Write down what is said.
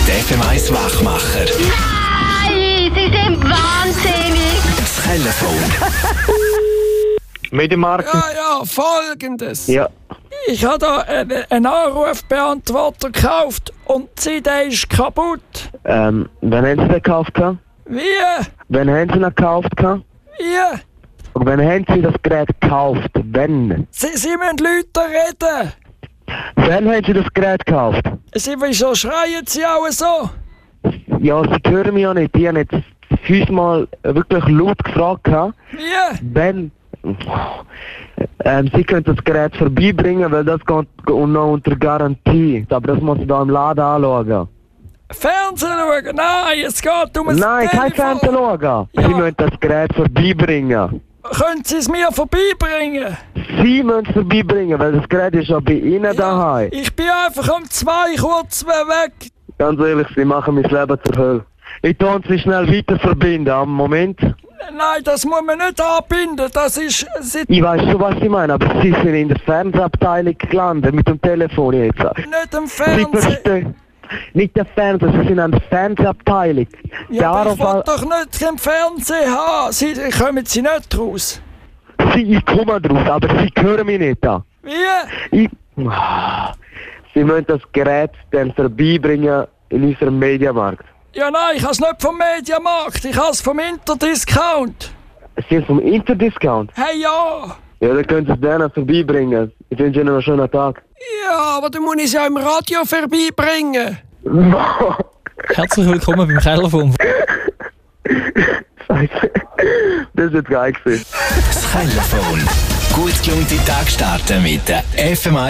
Der FM1 Wachmacher. Nein, Sie sind wahnsinnig. Das Telefon. Medienmarkt? Ja, folgendes. Ja. Ich habe da einen Anrufbeantworter gekauft und der ist kaputt. Wann haben Sie den gekauft? Wie? Wann haben Sie ihn gekauft? Wie? Und wann haben Sie das Gerät gekauft? Wann? Sie müssen Leute reden. Wann haben Sie das Gerät gekauft? Wieso schreien Sie auch so? Ja, Sie hören mich ja nicht. Ich habe jetzt 5-mal wirklich laut gefragt. Wie? Wenn Sie können das Gerät vorbeibringen, weil das geht noch unter Garantie. Aber das muss ich da im Laden anschauen. Fernsehen schauen? Nein, es geht um ein Nein, kein Fernsehen schauen. Ja. Sie müssen das Gerät vorbeibringen. Können Sie es mir vorbeibringen? Sie müssen es vorbeibringen, weil das Gerät ist ja bei Ihnen daheim. Ich bin einfach um 2 kurz weg. Ganz ehrlich, Sie machen mein Leben zur Hölle. Ich tue Sie schnell weiter verbinden. Am Moment. Nein, das muss man nicht anbinden. Das ist... Ich weiß schon, was Sie meinen, aber Sie sind in der Fernsehabteilung gelandet mit dem Telefon jetzt. Nicht im Sie Fernsehen. verstehen. Nicht der Fernseher, Sie sind an der Fernsehabteilung. Ja, aber ich will Anruf- doch nicht im Fernsehen haben. Kommen Sie nicht raus. Ich komme draus, aber Sie hören mich nicht an. Wie? Sie müssen das Gerät dann vorbeibringen in unserem Mediamarkt. Ja, nein, ich habe es nicht vom Mediamarkt. Ich habe es vom Interdiscount. Sie sind vom Interdiscount? Hey, ja. Ja, dann können Sie es dann vorbeibringen. Ich wünsche Ihnen einen schönen Tag. Ja, aber dann muss ich es ja im Radio vorbeibringen. Herzlich willkommen beim Telefon. Scheiße. Das ist jetzt geil gewesen. Das Telefon. Gut gelaunte Tag starten mit der FM1